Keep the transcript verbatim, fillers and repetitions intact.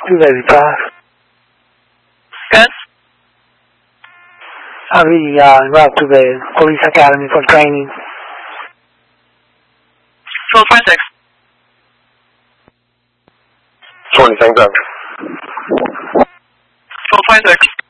two eighty-five. Good. I'll be uh, route to the police academy for training. twelve twenty-six. twenty, thanks, over. twelve twenty-six.